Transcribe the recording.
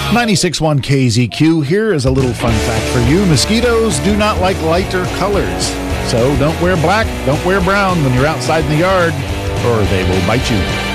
96.1 KZQ. Here is a little fun fact for you. Mosquitoes do not like lighter colors. So don't wear black, don't wear brown when you're outside in the yard, or they will bite you.